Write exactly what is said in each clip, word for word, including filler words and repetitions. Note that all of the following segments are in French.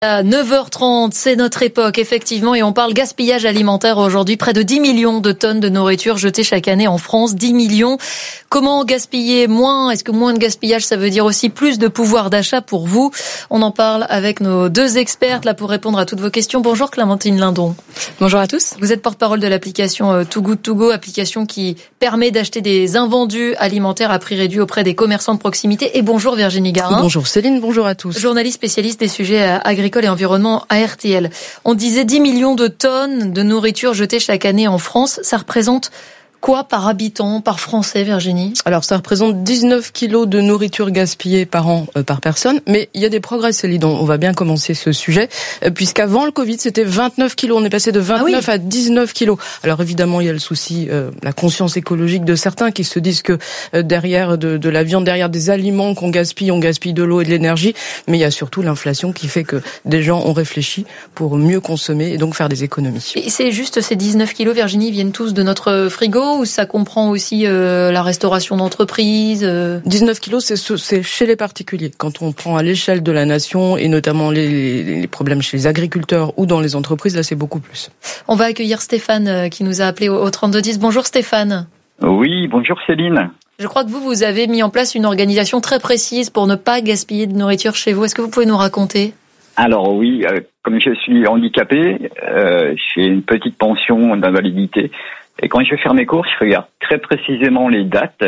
À neuf heures trente, c'est notre époque, effectivement, et on parle gaspillage alimentaire aujourd'hui. Près de dix millions de tonnes de nourriture jetées chaque année en France. dix millions. Comment gaspiller moins? Est-ce que moins de gaspillage, ça veut dire aussi plus de pouvoir d'achat pour vous? On en parle avec nos deux expertes, là, pour répondre à toutes vos questions. Bonjour Clémentine Lindon. Bonjour à tous. Vous êtes porte-parole de l'application Too Good To Go, application qui permet d'acheter des invendus alimentaires à prix réduit auprès des commerçants de proximité. Et bonjour Virginie Garin. Bonjour Céline, bonjour à tous. Journaliste spécialiste des sujets agricoles et environnement à R T L. On disait dix millions de tonnes de nourriture jetées chaque année en France. Ça représente quoi par habitant, par Français, Virginie? Alors, ça représente dix-neuf kilos de nourriture gaspillée par an, euh, par personne. Mais il y a des progrès, Céline. On va bien commencer ce sujet. Euh, puisqu'avant le Covid, c'était vingt-neuf kilos. On est passé de vingt-neuf ah oui. à dix-neuf kilos. Alors, évidemment, il y a le souci, euh, la conscience écologique de certains qui se disent que euh, derrière de, de la viande, derrière des aliments qu'on gaspille, on gaspille de l'eau et de l'énergie. Mais il y a surtout l'inflation qui fait que des gens ont réfléchi pour mieux consommer et donc faire des économies. Et c'est juste ces dix-neuf kilos, Virginie, viennent tous de notre frigo? Ou ça comprend aussi euh, la restauration d'entreprise euh... dix-neuf kilos, c'est, c'est chez les particuliers. Quand on prend à l'échelle de la nation, et notamment les, les problèmes chez les agriculteurs ou dans les entreprises, là c'est beaucoup plus. On va accueillir Stéphane euh, qui nous a appelé au, au trente-deux dix. Bonjour Stéphane. Oui, bonjour Céline. Je crois que vous, vous avez mis en place une organisation très précise pour ne pas gaspiller de nourriture chez vous. Est-ce que vous pouvez nous raconter ? Alors oui, euh, comme je suis handicapé, euh, j'ai une petite pension d'invalidité. Et quand je vais faire mes courses, je regarde très précisément les dates.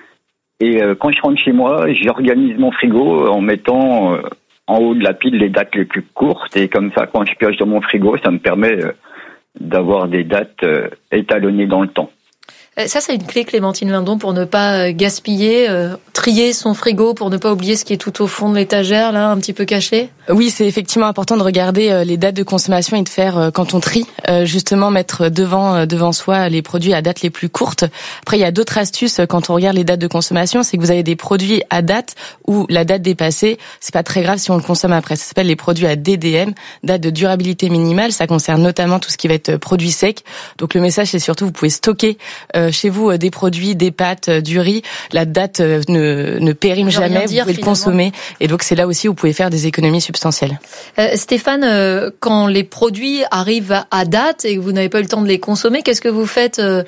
Et euh, quand je rentre chez moi, j'organise mon frigo en mettant euh, en haut de la pile les dates les plus courtes. Et comme ça, quand je pioche dans mon frigo, ça me permet euh, d'avoir des dates euh, étalonnées dans le temps. Ça, c'est une clé, Clémentine Lindon, pour ne pas gaspiller, euh, trier son frigo, pour ne pas oublier ce qui est tout au fond de l'étagère, là, un petit peu caché. Oui, c'est effectivement important de regarder les dates de consommation et de faire, quand on trie, justement mettre devant devant soi les produits à date les plus courtes. Après, il y a d'autres astuces quand on regarde les dates de consommation, c'est que vous avez des produits à date où la date dépassée, c'est pas très grave si on le consomme après. Ça s'appelle les produits à D D M, date de durabilité minimale. Ça concerne notamment tout ce qui va être produits secs. Donc le message, c'est surtout vous pouvez stocker euh, chez vous des produits, des pâtes, du riz. La date ne, ne périme jamais, dire, vous pouvez finalement. le consommer. Et donc c'est là aussi où vous pouvez faire des économies substantielles. Euh, Stéphane, euh, quand les produits arrivent à, à date et que vous n'avez pas eu le temps de les consommer, qu'est-ce que vous faites euh,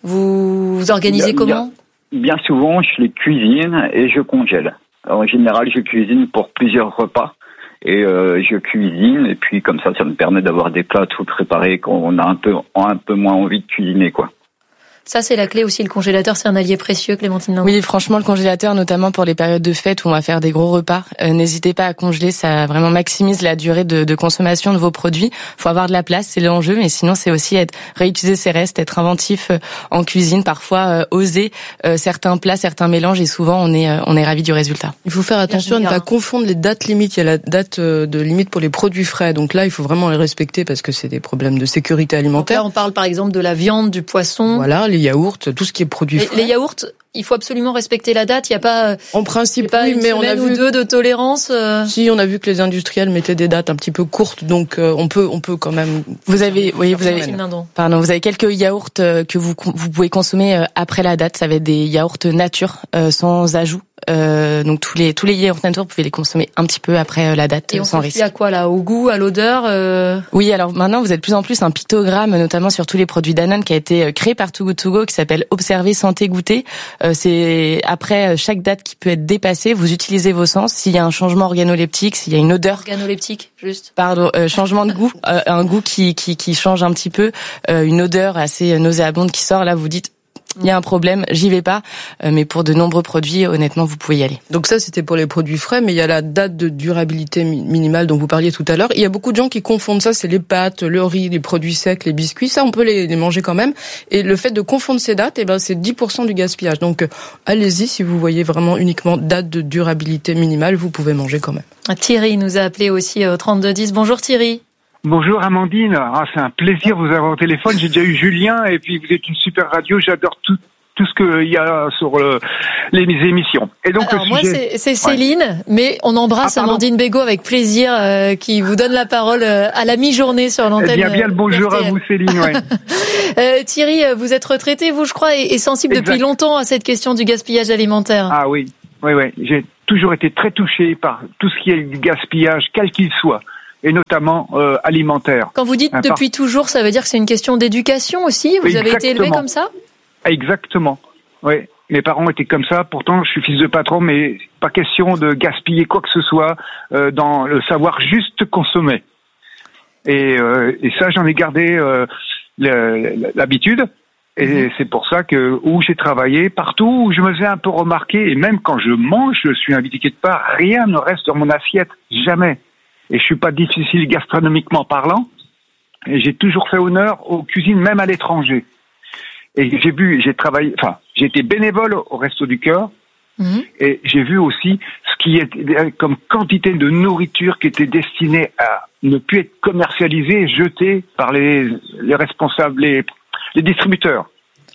vous, vous organisez bien, comment bien, bien souvent, je les cuisine et je congèle. Alors, en général, je cuisine pour plusieurs repas. Et euh, je cuisine, et puis comme ça, ça me permet d'avoir des plats tout préparés quand on a un peu, un peu moins envie de cuisiner, quoi. Ça, c'est la clé aussi. Le congélateur, c'est un allié précieux, Clémentine Lindon. Oui, franchement, le congélateur, notamment pour les périodes de fête où on va faire des gros repas, euh, n'hésitez pas à congeler. Ça vraiment maximise la durée de, de consommation de vos produits. Faut avoir de la place, c'est l'enjeu. Mais sinon, c'est aussi être réutiliser ses restes, être inventif euh, en cuisine. Parfois, euh, oser euh, certains plats, certains mélanges. Et souvent, on est euh, on est ravi du résultat. Il faut faire attention à ne pas confondre les dates limites. Il y a la date de limite pour les produits frais. Donc là, il faut vraiment les respecter parce que c'est des problèmes de sécurité alimentaire. Donc là, on parle par exemple de la viande, du poisson. Voilà. Les yaourts, tout ce qui est produit frais. Les yaourts, il faut absolument respecter la date. Il n'y a pas, en principe, pas oui, une mais on a ou vu deux de tolérance. Euh... Si, on a vu que les industriels mettaient des dates un petit peu courtes, donc euh, on peut, on peut quand même. Vous avez, oui, vous avez, pardon, vous avez quelques yaourts que vous vous pouvez consommer après la date. Ça va être des yaourts nature, euh, sans ajout. Euh, donc tous les tous les yaourts nature, vous pouvez les consommer un petit peu après la date, et sans on risque. Et on à quoi là, au goût, à l'odeur euh... Oui, alors maintenant vous êtes de plus en plus un pictogramme, notamment sur tous les produits Danone, qui a été créé par Too Good To Go, qui s'appelle Observer, Santé, Goûter. Euh, c'est après chaque date qui peut être dépassée, vous utilisez vos sens. S'il y a un changement organoleptique, s'il y a une odeur. Organoleptique, juste. Pardon, euh, changement de goût, euh, un goût qui qui qui change un petit peu, euh, une odeur assez nauséabonde qui sort. Là, vous dites. Il y a un problème, j'y vais pas. Mais pour de nombreux produits, honnêtement, vous pouvez y aller. Donc ça, c'était pour les produits frais, mais il y a la date de durabilité minimale dont vous parliez tout à l'heure. Il y a beaucoup de gens qui confondent ça, c'est les pâtes, le riz, les produits secs, les biscuits. Ça, on peut les, les manger quand même. Et le fait de confondre ces dates, eh ben, c'est dix pour cent du gaspillage. Donc, euh, allez-y, si vous voyez vraiment uniquement date de durabilité minimale, vous pouvez manger quand même. Thierry nous a appelé aussi au trente-deux dix. Bonjour Thierry. Bonjour Amandine, ah, c'est un plaisir de vous avoir au téléphone. J'ai déjà eu Julien et puis vous êtes une super radio. J'adore tout tout ce qu'il y a sur le, les émissions. Et donc alors le moi sujet... c'est, c'est Céline, ouais. Mais on embrasse ah, Amandine Bégaud avec plaisir, euh, qui vous donne la parole euh, à la mi-journée sur l'antenne. Eh bien, bien le bonjour à vous Céline. Ouais. euh, Thierry, vous êtes retraité, vous je crois, et, et sensible exact. Depuis longtemps à cette question du gaspillage alimentaire. Ah oui, oui, oui. J'ai toujours été très touché par tout ce qui est du gaspillage, quel qu'il soit. et notamment euh, alimentaire. Quand vous dites Hein, depuis par... toujours, ça veut dire que c'est une question d'éducation aussi? Vous Exactement. avez été élevé comme ça? Exactement, oui. Mes parents étaient comme ça, pourtant je suis fils de patron, mais pas question de gaspiller quoi que ce soit euh, dans le savoir juste consommer. Et, euh, et ça, j'en ai gardé euh, le, l'habitude. Et mmh. c'est pour ça que où j'ai travaillé, partout où je me faisais un peu remarquer, et même quand je mange, je suis invité quelque part, rien ne reste dans mon assiette, jamais. Et je suis pas difficile gastronomiquement parlant, et j'ai toujours fait honneur aux cuisines, même à l'étranger. Et j'ai vu, j'ai travaillé, enfin, j'ai été bénévole au Resto du Cœur, mmh. et j'ai vu aussi ce qui est comme quantité de nourriture qui était destinée à ne plus être commercialisée, jetée par les, les responsables, les, les distributeurs.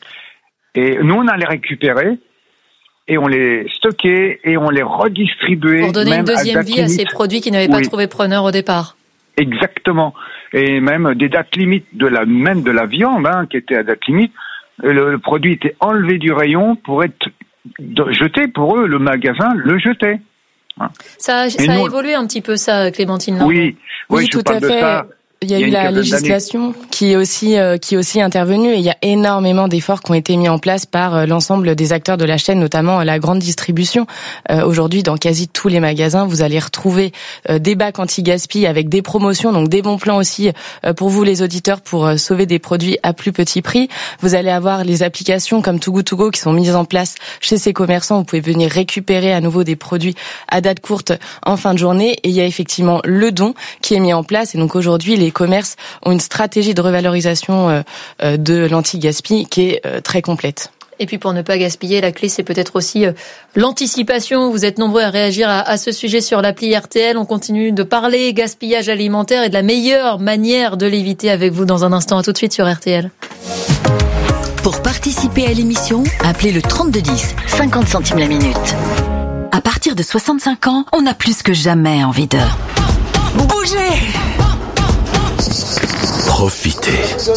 Et nous, on a les récupérés, et on les stockait, et on les redistribuait. Pour donner même une deuxième à vie à ces produits qui n'avaient oui. pas trouvé preneur au départ. Exactement. Et même des dates limites de la, même de la viande, hein, qui était à date limite. Le, le produit était enlevé du rayon pour être jeté. Pour eux, le magasin le jetait. Hein. Ça, ça nous, a évolué un petit peu, ça, Clémentine Landon. Oui, oui, oui je tout parle à de fait. ça. Il y a, il y a eu la législation qui est aussi euh, qui est aussi intervenue, et il y a énormément d'efforts qui ont été mis en place par euh, l'ensemble des acteurs de la chaîne, notamment euh, la grande distribution. Euh, aujourd'hui, dans quasi tous les magasins, vous allez retrouver euh, des bacs anti-gaspi avec des promotions, donc des bons plans aussi euh, pour vous les auditeurs pour euh, sauver des produits à plus petit prix. Vous allez avoir les applications comme Too Good To Go qui sont mises en place chez ces commerçants. Vous pouvez venir récupérer à nouveau des produits à date courte en fin de journée. Et il y a effectivement le don qui est mis en place. Et donc aujourd'hui, les commerces ont une stratégie de revalorisation de l'anti-gaspi qui est très complète. Et puis pour ne pas gaspiller, la clé c'est peut-être aussi l'anticipation. Vous êtes nombreux à réagir à, à ce sujet sur l'appli R T L. On continue de parler gaspillage alimentaire et de la meilleure manière de l'éviter avec vous dans un instant. À tout de suite sur R T L. Pour participer à l'émission, appelez le trente-deux dix, cinquante centimes la minute. À partir de soixante-cinq ans, on a plus que jamais envie de bouger. Profitez.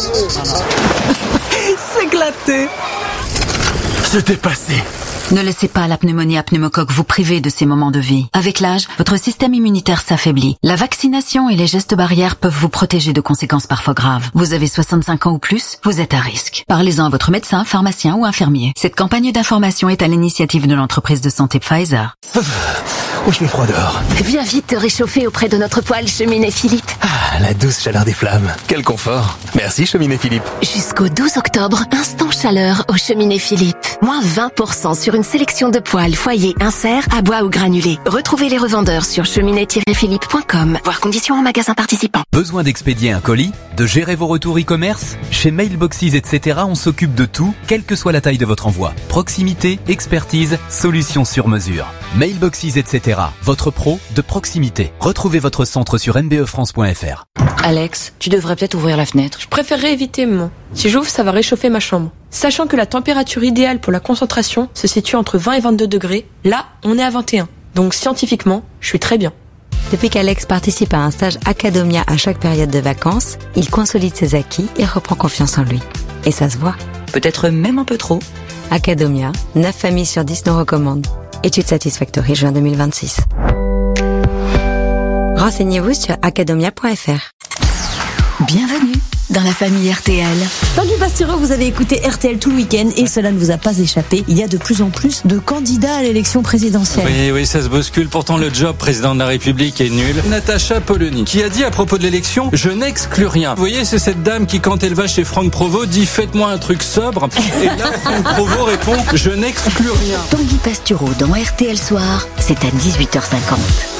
S'éclater. Se dépasser. Ne laissez pas la pneumonie à pneumocoque vous priver de ces moments de vie. Avec l'âge, votre système immunitaire s'affaiblit. La vaccination et les gestes barrières peuvent vous protéger de conséquences parfois graves. Vous avez soixante-cinq ans ou plus, vous êtes à risque. Parlez-en à votre médecin, pharmacien ou infirmier. Cette campagne d'information est à l'initiative de l'entreprise de santé Pfizer. Où je fais froid dehors. Viens vite te réchauffer auprès de notre poêle Cheminée Philippe. Ah, la douce chaleur des flammes. Quel confort. Merci Cheminée Philippe. Jusqu'au douze octobre, instant chaleur au Cheminée Philippe. Moins vingt pour cent sur une sélection de poêles, foyers, inserts, à bois ou granulés. Retrouvez les revendeurs sur cheminée tiret philippe point com. Voir conditions en magasin participant. Besoin d'expédier un colis? De gérer vos retours e-commerce? Chez Mailboxes, et cetera, on s'occupe de tout, quelle que soit la taille de votre envoi. Proximité, expertise, solutions sur mesure. Mailboxes, et cetera, votre pro de proximité. Retrouvez votre centre sur m b e france point f r. Alex, tu devrais peut-être ouvrir la fenêtre. Je préférerais éviter, maman. Si j'ouvre, ça va réchauffer ma chambre. Sachant que la température idéale pour la concentration se situe entre vingt et vingt-deux degrés, là, on est à vingt et un. Donc scientifiquement, je suis très bien. Depuis qu'Alex participe à un stage Academia à chaque période de vacances, il consolide ses acquis et reprend confiance en lui. Et ça se voit. Peut-être même un peu trop. Academia, neuf familles sur dix nous recommandent. Étude Satisfactory, juin deux mille vingt-six. Renseignez-vous sur academia point f r. Bienvenue dans la famille R T L. Tanguy Pastureau, vous avez écouté R T L tout le week-end et cela ne vous a pas échappé. Il y a de plus en plus de candidats à l'élection présidentielle. Oui, oui, ça se bouscule. Pourtant, le job président de la République est nul. Natacha Polony, qui a dit à propos de l'élection, je n'exclus rien. Vous voyez, c'est cette dame qui, quand elle va chez Franck Provost, dit faites-moi un truc sobre. Et là, Franck Provost répond, je n'exclus rien. Tanguy Pastureau dans R T L Soir, c'est à dix-huit heures cinquante.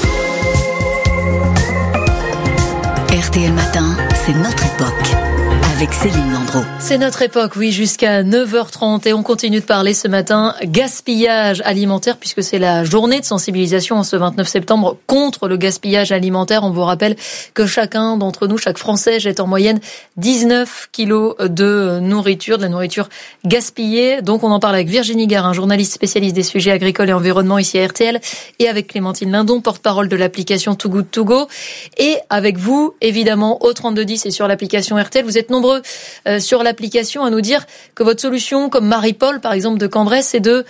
R T L Matin, c'est notre époque. Avec Céline Landreau. C'est notre époque, oui, jusqu'à neuf heures trente. Et on continue de parler ce matin gaspillage alimentaire, puisque c'est la journée de sensibilisation ce vingt-neuf septembre contre le gaspillage alimentaire. On vous rappelle que chacun d'entre nous, chaque Français, jette en moyenne dix-neuf kilos de nourriture, de la nourriture gaspillée. Donc on en parle avec Virginie Garin, journaliste spécialiste des sujets agricoles et environnement ici à R T L, et avec Clémentine Landon, porte-parole de l'application Too Good To Go. Et avec vous, évidemment, au trente-deux dix et sur l'application R T L, vous êtes nombreux Euh, sur l'application à nous dire que votre solution, comme Marie-Paul par exemple de Cambrai, c'est de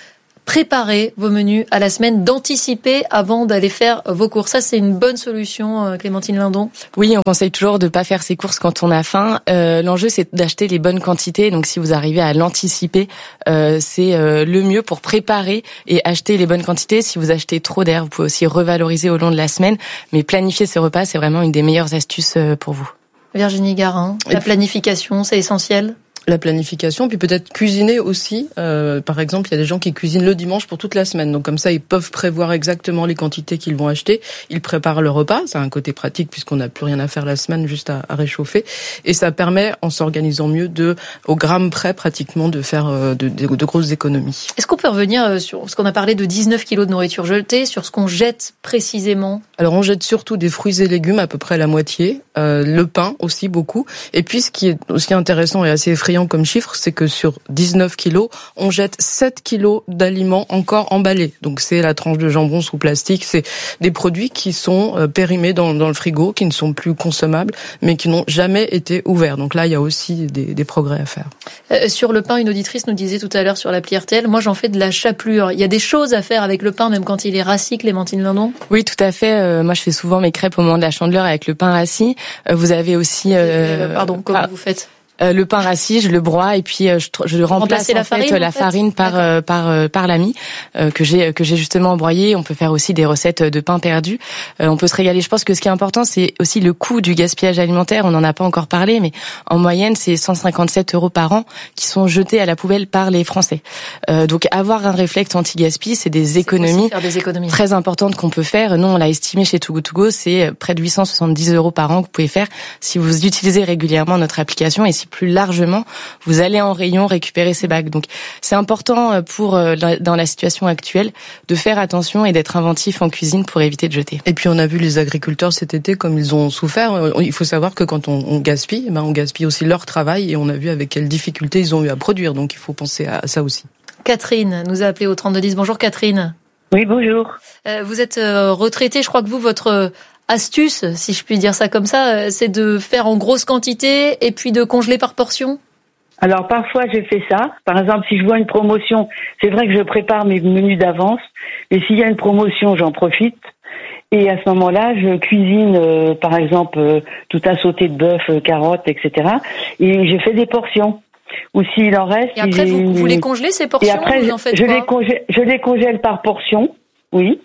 préparer vos menus à la semaine, d'anticiper avant d'aller faire vos courses. Ça, c'est une bonne solution, Clémentine Lindon. Oui, on conseille toujours de pas faire ses courses quand on a faim. Euh, l'enjeu, c'est d'acheter les bonnes quantités. Donc, si vous arrivez à l'anticiper, euh, c'est euh, le mieux pour préparer et acheter les bonnes quantités. Si vous achetez trop d'air, vous pouvez aussi revaloriser au long de la semaine. Mais planifier ses repas, c'est vraiment une des meilleures astuces pour vous. Virginie Garin, la planification, c'est essentiel. La planification, puis peut-être cuisiner aussi. Euh, par exemple, il y a des gens qui cuisinent le dimanche pour toute la semaine. Donc comme ça, ils peuvent prévoir exactement les quantités qu'ils vont acheter. Ils préparent le repas. Ça a un côté pratique puisqu'on n'a plus rien à faire la semaine, juste à, à réchauffer. Et ça permet, en s'organisant mieux, de, au gramme près pratiquement, de faire euh, de, de, de grosses économies. Est-ce qu'on peut revenir sur ce qu'on a parlé de dix-neuf kilos de nourriture jetée, sur ce qu'on jette précisément? Alors on jette surtout des fruits et légumes, à peu près la moitié. Euh, le pain aussi beaucoup. Et puis ce qui est aussi intéressant et assez effrayant comme chiffre, c'est que sur dix-neuf kilos, on jette sept kilos d'aliments encore emballés. Donc c'est la tranche de jambon sous plastique, c'est des produits qui sont euh, périmés dans, dans le frigo, qui ne sont plus consommables, mais qui n'ont jamais été ouverts. Donc là, il y a aussi des, des progrès à faire. Euh, sur le pain, une auditrice nous disait tout à l'heure sur l'appli R T L, moi j'en fais de la chapelure. Il y a des choses à faire avec le pain, même quand il est rassis, Clémentine Lindon? Oui, tout à fait. Euh, moi, je fais souvent mes crêpes au moment de la Chandeleur avec le pain rassis. Euh, vous avez aussi... Euh, euh, pardon, comment ah, vous faites? Euh, le pain rassis, je le broie et puis euh, je, je remplace la en farine, fait en la fait. farine par euh, par euh, par l'ami euh, que j'ai que j'ai justement broyé. On peut faire aussi des recettes de pain perdu. Euh, on peut se régaler. Je pense que ce qui est important, c'est aussi le coût du gaspillage alimentaire. On n'en a pas encore parlé, mais en moyenne, c'est cent cinquante-sept euros par an qui sont jetés à la poubelle par les Français. Euh, donc avoir un réflexe anti-gaspi, c'est des économies, faire des économies très importantes qu'on peut faire. Nous, on l'a estimé chez Too Good To Go, c'est près de huit cent soixante-dix euros par an que vous pouvez faire si vous utilisez régulièrement notre application et si plus largement vous allez en rayon récupérer ces bacs. Donc c'est important pour dans la situation actuelle de faire attention et d'être inventif en cuisine pour éviter de jeter. Et puis on a vu les agriculteurs cet été comme ils ont souffert. Il faut savoir que quand on, on gaspille, ben on gaspille aussi leur travail et on a vu avec quelles difficultés ils ont eu à produire. Donc il faut penser à ça aussi. Catherine nous a appelé au trente-deux dix. Bonjour Catherine. Oui, bonjour. Euh, vous êtes euh, retraitée, je crois que vous, votre astuce, si je puis dire ça comme ça, c'est de faire en grosse quantité et puis de congeler par portion? Alors parfois je fais ça. Par exemple, si je vois une promotion, c'est vrai que je prépare mes menus d'avance, mais s'il y a une promotion, j'en profite. Et à ce moment-là, je cuisine, euh, par exemple, euh, tout un sauté de bœuf, euh, carottes, et cetera. Et je fais des portions. Ou s'il en reste... Et après, vous, vous les congelez, ces portions? Et après, vous en faites je, quoi? les congèle, je les congèle par portion, oui.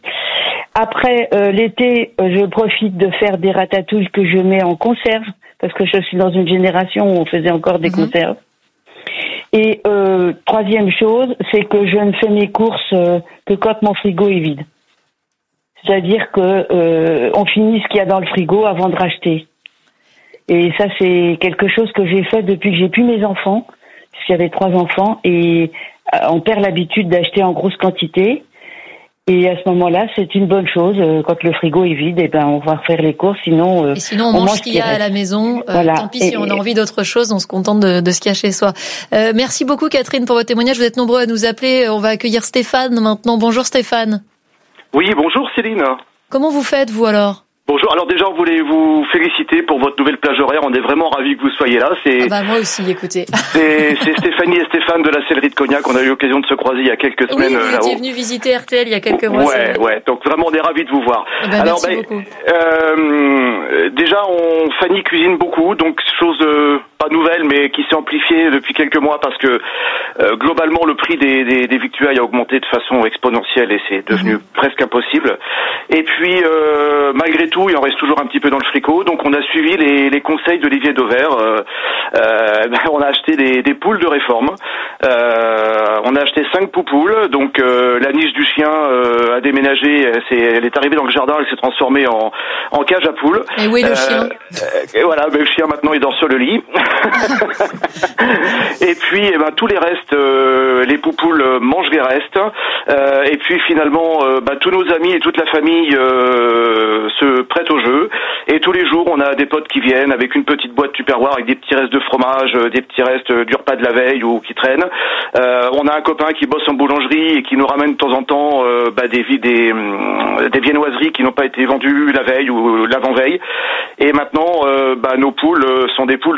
Après, euh, l'été, euh, je profite de faire des ratatouilles que je mets en conserve, parce que je suis dans une génération où on faisait encore des mmh. conserves. Et euh, troisième chose, c'est que je ne fais mes courses euh, que quand mon frigo est vide. C'est-à-dire que euh, on finit ce qu'il y a dans le frigo avant de racheter. Et ça, c'est quelque chose que j'ai fait depuis que j'ai plus mes enfants, parce que j'avais trois enfants, et euh, on perd l'habitude d'acheter en grosse quantité. Et à ce moment-là, c'est une bonne chose. Quand le frigo est vide, eh ben, on va refaire les courses. Sinon, euh, et sinon, on, on mange, mange ce qu'il y a à la maison. Euh, voilà. Tant pis, si et, on a envie d'autre chose, on se contente de, de ce qu'il y a chez soi. Euh, merci beaucoup, Catherine, pour votre témoignage. Vous êtes nombreux à nous appeler. On va accueillir Stéphane maintenant. Bonjour, Stéphane. Oui, bonjour, Céline. Comment vous faites, vous, alors? Bonjour. Alors déjà, on voulait vous féliciter pour votre nouvelle plage horaire. On est vraiment ravis que vous soyez là. C'est ah bah moi aussi, écoutez. C'est, c'est Stéphanie et Stéphane de la Sellerie de Cognac. On a eu l'occasion de se croiser il y a quelques semaines oui, vous là-haut. étiez venu visiter R T L il y a quelques mois. Ouais, ouais. Donc vraiment, on est ravis de vous voir. Ah bah, Alors, merci ben, beaucoup. Euh, déjà, on Fanny cuisine beaucoup, donc chose euh, pas nouvelle, mais qui s'est amplifiée depuis quelques mois parce que euh, globalement, le prix des, des, des victuailles a augmenté de façon exponentielle et c'est devenu mmh. presque impossible. Et puis, euh, malgré tout, il en reste toujours un petit peu dans le fricot, donc on a suivi les, les conseils d'Olivier Dauvert. Euh, euh, on a acheté des, des poules de réforme. Euh, on a acheté cinq poupoules. Donc euh, la niche du chien euh, a déménagé. C'est, elle est arrivée dans le jardin. Elle s'est transformée en, en cage à poules. Et où est le euh, chien Et voilà, ben, le chien maintenant il dort sur le lit. Et puis, eh ben tous les restes, euh, les poupoules mangent les restes. Euh, et puis finalement, euh, ben, tous nos amis et toute la famille euh, se prêtent au jeu. Et tous les jours, on a des potes qui viennent avec une petite boîte Tupperware avec des petits restes de fromage, des petits restes du repas de la veille ou qui traînent. Euh, on a un copain qui bosse en boulangerie et qui nous ramène de temps en temps euh, bah, des, des, des viennoiseries qui n'ont pas été vendues la veille ou l'avant-veille. Et maintenant, euh, bah, nos poules sont des poules de compétition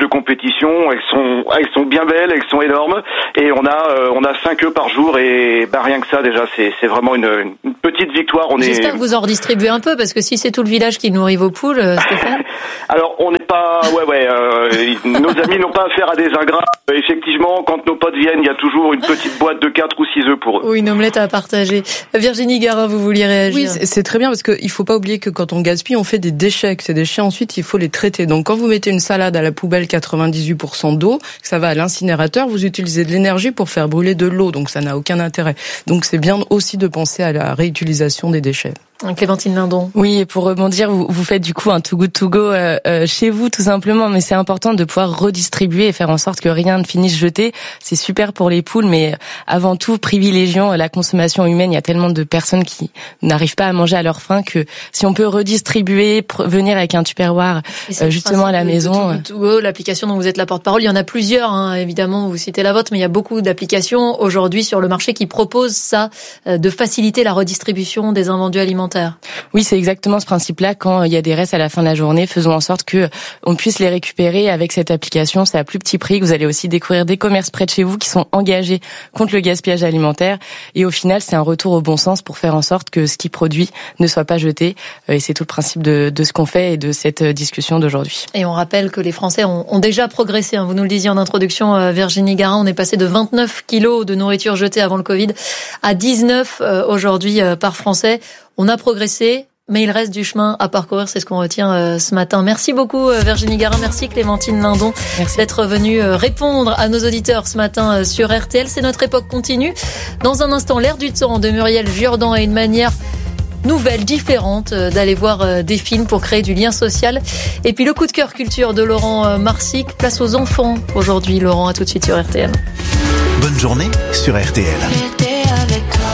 compétition. Elles sont, elles sont bien belles, elles sont énormes, et on a, euh, on a cinq œufs par jour, et bah rien que ça déjà, c'est, c'est vraiment une, une petite victoire. On J'espère est... que vous en redistribuez un peu, parce que si c'est tout le village qui nourrit vos poules, euh, Stéphane. Alors on n'est pas, ouais ouais, euh, nos amis n'ont pas affaire à des ingrats. Euh, effectivement, quand nos potes viennent, il y a toujours une petite boîte de quatre ou six œufs pour eux. Ou une omelette à partager. Virginie Garin, vous vouliez réagir? Oui, c'est très bien, parce qu'il faut pas oublier que quand on gaspille, on fait des déchets. Ces déchets, ensuite, il faut les traiter. Donc, quand vous mettez une salade à la poubelle, quatre-vingt-dix-huit pour cent d'eau, que ça va à l'incinérateur, vous utilisez de l'énergie pour faire brûler de l'eau. Donc, ça n'a aucun intérêt. Donc, c'est bien aussi de penser à la réutilisation des déchets. Clémentine Lindon. Oui, et pour rebondir, vous, vous faites du coup un Too Good To Go euh, euh, chez vous, tout simplement, mais c'est important de pouvoir redistribuer et faire en sorte que rien ne finisse jeté. C'est super pour les poules, mais avant tout, privilégions la consommation humaine. Il y a tellement de personnes qui n'arrivent pas à manger à leur faim que si on peut redistribuer, pr- venir avec un Tupperware euh, justement à la maison. Too Good To Go, l'application dont vous êtes la porte-parole, il y en a plusieurs, hein, évidemment, vous citez la vôtre, mais il y a beaucoup d'applications aujourd'hui sur le marché qui proposent ça, euh, de faciliter la redistribution des invendus alimentaires. Oui, c'est exactement ce principe-là. Quand il y a des restes à la fin de la journée, faisons en sorte que on puisse les récupérer avec cette application. C'est à plus petit prix que vous allez aussi découvrir des commerces près de chez vous qui sont engagés contre le gaspillage alimentaire. Et au final, c'est un retour au bon sens pour faire en sorte que ce qui produit ne soit pas jeté. Et c'est tout le principe de, de ce qu'on fait et de cette discussion d'aujourd'hui. Et on rappelle que les Français ont, ont déjà progressé. Vous nous le disiez en introduction, Virginie Garin, on est passé de vingt-neuf kilos de nourriture jetée avant le Covid à dix-neuf aujourd'hui par Français. On a progressé, mais il reste du chemin à parcourir, c'est ce qu'on retient euh, ce matin. Merci beaucoup euh, Virginie Garin, merci Clémentine Lindon merci. d'être venue euh, répondre à nos auditeurs ce matin euh, sur R T L. C'est notre époque continue. Dans un instant, l'air du temps de Muriel Jourdan et une manière nouvelle, différente euh, d'aller voir euh, des films pour créer du lien social. Et puis le coup de cœur culture de Laurent euh, Marsic, place aux enfants aujourd'hui. Laurent, à tout de suite sur R T L. Bonne journée sur R T L. J'étais avec toi.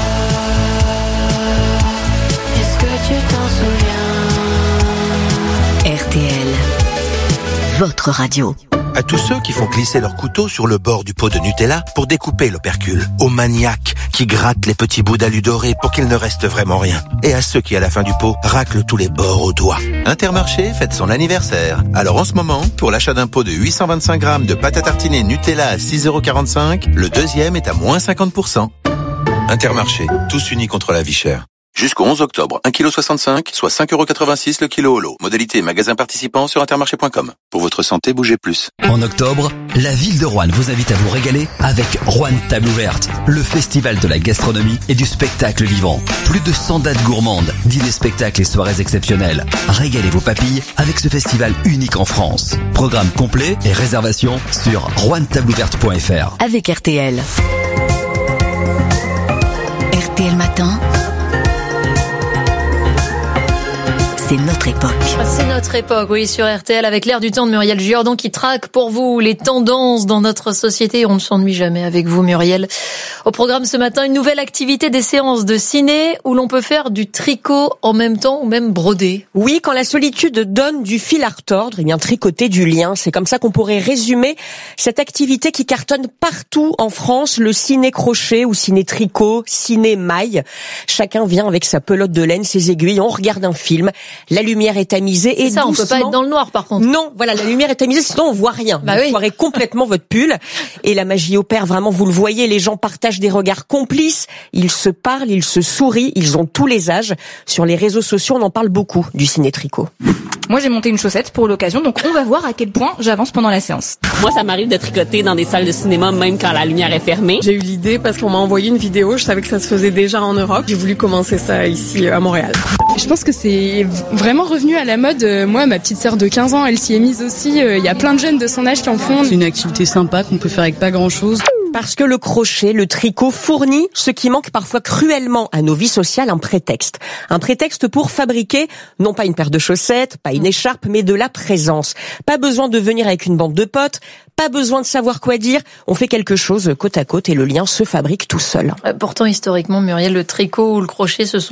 Tu t'en souviens? R T L, votre radio. À tous ceux qui font glisser leur couteau sur le bord du pot de Nutella pour découper l'opercule, aux maniaques qui grattent les petits bouts d'alu doré pour qu'il ne reste vraiment rien, et à ceux qui à la fin du pot raclent tous les bords au doigt. Intermarché fête son anniversaire. Alors en ce moment, pour l'achat d'un pot de huit cent vingt-cinq grammes de pâte à tartiner Nutella à six euros quarante-cinq, le deuxième est à moins cinquante pour cent. Intermarché, tous unis contre la vie chère. Jusqu'au onze octobre, un virgule soixante-cinq kilos, soit cinq euros quatre-vingt-six le kilo au lot. Modalité magasin participant sur intermarché point com. Pour votre santé, bougez plus. En octobre, la ville de Roanne vous invite à vous régaler avec Roanne Table Ouverte, le festival de la gastronomie et du spectacle vivant. Plus de cent dates gourmandes, dîners, spectacles et soirées exceptionnelles. Régalez vos papilles avec ce festival unique en France. Programme complet et réservation sur roanne table ouverte point f r. Avec R T L. R T L Matin. C'est notre époque. C'est notre époque, oui, sur R T L, avec l'air du temps de Muriel Jourdan qui traque pour vous les tendances dans notre société. On ne s'ennuie jamais avec vous, Muriel. Au programme ce matin, une nouvelle activité, des séances de ciné où l'on peut faire du tricot en même temps ou même broder. Oui, quand la solitude donne du fil à retordre, eh bien tricoter du lien. C'est comme ça qu'on pourrait résumer cette activité qui cartonne partout en France, le ciné-crochet ou ciné-tricot, ciné-maille. Chacun vient avec sa pelote de laine, ses aiguilles, on regarde un film. La lumière est tamisée et ça, doucement... on peut pas être dans le noir par contre. Non, voilà, la lumière est tamisée, sinon on voit rien. Bah vous oui. foirez complètement votre pull. Et la magie opère vraiment, vous le voyez, les gens partagent des regards complices, ils se parlent, ils se sourient, ils ont tous les âges. Sur les réseaux sociaux, on en parle beaucoup du ciné-tricot. Moi, j'ai monté une chaussette pour l'occasion, donc on va voir à quel point j'avance pendant la séance. Moi, ça m'arrive de tricoter dans des salles de cinéma, même quand la lumière est fermée. J'ai eu l'idée parce qu'on m'a envoyé une vidéo, je savais que ça se faisait déjà en Europe. J'ai voulu commencer ça ici à Montréal. Je pense que c'est vraiment revenu à la mode. Moi, ma petite sœur de quinze ans, elle s'y est mise aussi. Il y a plein de jeunes de son âge qui en font. C'est une activité sympa qu'on peut faire avec pas grand-chose. Parce que le crochet, le tricot fournit ce qui manque parfois cruellement à nos vies sociales, un prétexte. Un prétexte pour fabriquer, non pas une paire de chaussettes, pas une écharpe, mais de la présence. Pas besoin de venir avec une bande de potes, pas besoin de savoir quoi dire. On fait quelque chose côte à côte et le lien se fabrique tout seul. Pourtant, historiquement, Muriel, le tricot ou le crochet, ce sont des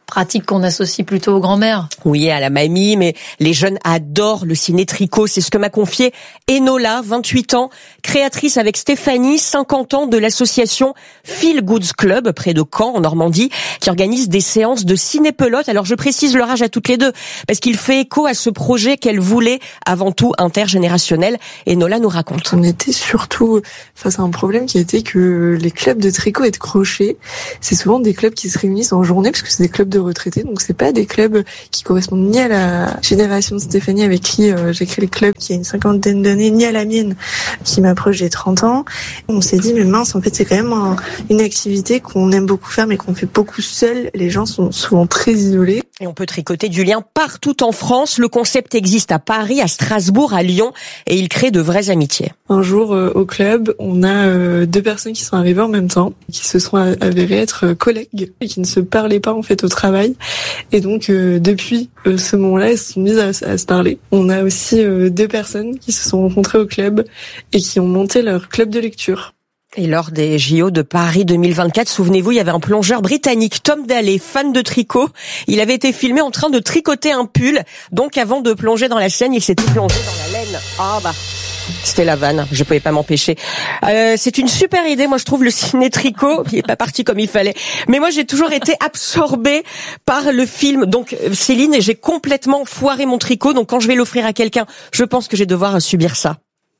pratique qu'on associe plutôt aux grands-mères. Oui, à la mamie, mais les jeunes adorent le ciné-tricot. C'est ce que m'a confié Enola, vingt-huit ans, créatrice avec Stéphanie, cinquante ans, de l'association Feel Goods Club, près de Caen, en Normandie, qui organise des séances de ciné-pelote. Alors je précise leur âge à toutes les deux, parce qu'il fait écho à ce projet qu'elle voulait avant tout intergénérationnel. Enola nous raconte. On était surtout face à un problème qui était que les clubs de tricot et de crochet, c'est souvent des clubs qui se réunissent en journée, parce que c'est des clubs de retraités, donc c'est pas des clubs qui correspondent ni à la génération de Stéphanie avec qui euh, j'ai créé le club qui a une cinquantaine d'années, ni à la mienne qui m'approche des trente ans. On s'est dit mais mince, en fait c'est quand même un, une activité qu'on aime beaucoup faire mais qu'on fait beaucoup seul. Les gens sont souvent très isolés. Et on peut tricoter du lien partout en France. Le concept existe à Paris, à Strasbourg, à Lyon, et il crée de vraies amitiés. Un jour euh, au club, on a euh, deux personnes qui sont arrivées en même temps, qui se sont avérées être collègues et qui ne se parlaient pas en fait au travail. Et donc euh, depuis euh, ce moment-là, elles se sont mises à, à se parler. On a aussi euh, deux personnes qui se sont rencontrées au club et qui ont monté leur club de lecture. Et lors des J O de Paris deux mille vingt-quatre, souvenez-vous, il y avait un plongeur britannique, Tom Daley, fan de tricot. Il avait été filmé en train de tricoter un pull. Donc avant de plonger dans la Seine, il s'était plongé dans la laine. Ah bah, c'était la vanne, je pouvais pas m'empêcher. Euh, c'est une super idée, moi je trouve, le ciné-tricot. Il est pas parti comme il fallait. Mais moi j'ai toujours été absorbée par le film. Donc Céline, j'ai complètement foiré mon tricot. Donc quand je vais l'offrir à quelqu'un, je pense que je vais devoir subir ça.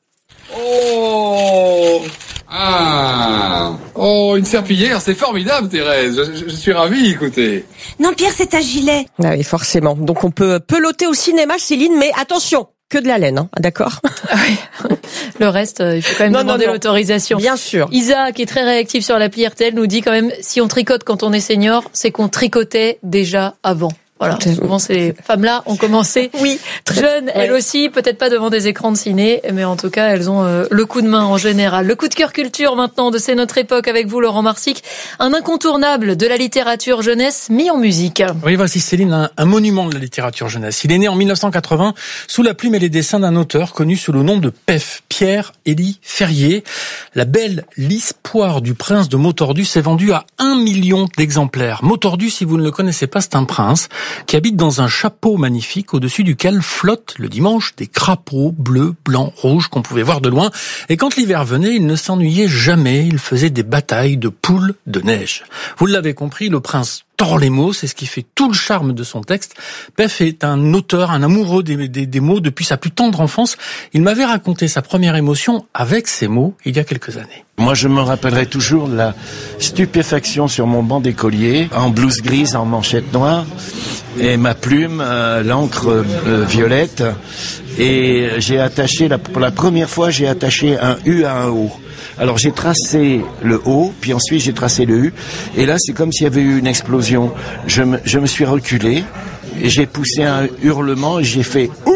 Oh Ah Oh, une serpillière, c'est formidable, Thérèse. Je, je, je suis ravi, écoutez. Non, Pierre, c'est un gilet. Ah oui, forcément. Donc on peut peloter au cinéma, Céline, mais attention, que de la laine, hein, d'accord? Ah oui. Le reste, il faut quand même non, demander non, non. l'autorisation. Bien sûr. Isa, qui est très réactive sur l'appli R T L, nous dit quand même, si on tricote quand on est senior, c'est qu'on tricotait déjà avant. Voilà, souvent ces femmes-là ont commencé oui, jeunes, ouais. elles aussi, peut-être pas devant des écrans de ciné, mais en tout cas, elles ont euh, le coup de main en général. Le coup de cœur culture maintenant de C'est notre époque avec vous, Laurent Marsic, un incontournable de la littérature jeunesse mis en musique. Oui, voici Céline, un, un monument de la littérature jeunesse. Il est né en mille neuf cent quatre-vingts sous la plume et les dessins d'un auteur connu sous le nom de P E F, Pierre-Élie Ferrier. La belle L'Espoir du prince de Motordu s'est vendue à un million d'exemplaires. Motordu, si vous ne le connaissez pas, c'est un prince qui habite dans un chapeau magnifique au-dessus duquel flottent le dimanche des crapauds bleus, blancs, rouges qu'on pouvait voir de loin. Et quand l'hiver venait, il ne s'ennuyait jamais, il faisait des batailles de poules de neige. Vous l'avez compris, le prince tord les mots, c'est ce qui fait tout le charme de son texte. P E F est un auteur, un amoureux des, des, des mots depuis sa plus tendre enfance. Il m'avait raconté sa première émotion avec ces mots il y a quelques années. Moi, je me rappellerai toujours la stupéfaction sur mon banc d'écolier, en blouse grise, en manchette noire, et ma plume, euh, l'encre euh, violette, et j'ai attaché, la, pour la première fois, j'ai attaché un U à un O. Alors j'ai tracé le O, puis ensuite j'ai tracé le U, et là c'est comme s'il y avait eu une explosion. Je me, je me suis reculé, et j'ai poussé un hurlement, et j'ai fait ouh,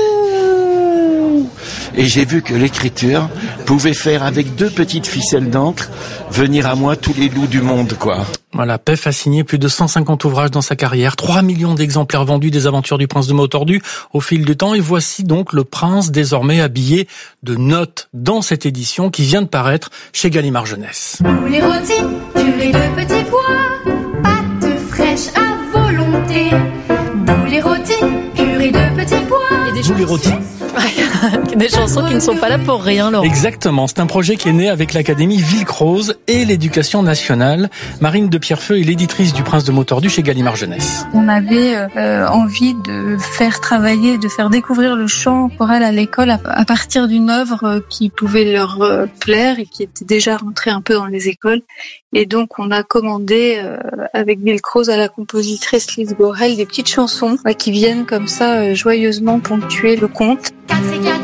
et j'ai vu que l'écriture pouvait faire avec deux petites ficelles d'encre venir à moi tous les loups du monde, quoi. Voilà, P E F a signé plus de cent cinquante ouvrages dans sa carrière, trois millions d'exemplaires vendus des aventures du prince de Motordu au fil du temps, et voici donc le prince désormais habillé de notes dans cette édition qui vient de paraître chez Gallimard Jeunesse. Poulet rôti, purée de petits pois, pâtes fraîches à volonté. Poulet rôti, purée de petits pois. Il y a des Poulet rôti. Des chansons qui ne sont pas là pour rien, Laurent. Exactement, c'est un projet qui est né avec l'Académie Villecroze et l'Éducation nationale. Marine de Pierrefeu est l'éditrice du Prince de Motordu chez Gallimard Jeunesse. On avait euh, envie de faire travailler, de faire découvrir le chant choral à l'école à, à partir d'une œuvre qui pouvait leur euh, plaire et qui était déjà rentrée un peu dans les écoles. Et donc on a commandé euh, avec Villecroze à la compositrice Lise Borel des petites chansons euh, qui viennent comme ça euh, joyeusement ponctuer le conte. quatre et quatre